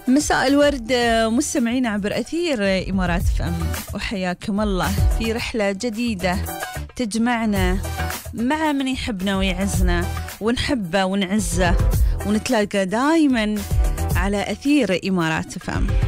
مساء الورد مستمعين عبر أثير إمارات فم، وحياكم الله في رحلة جديدة تجمعنا مع من يحبنا ويعزنا ونحبه ونعزه، ونتلاقى دايما على أثير إمارات فم.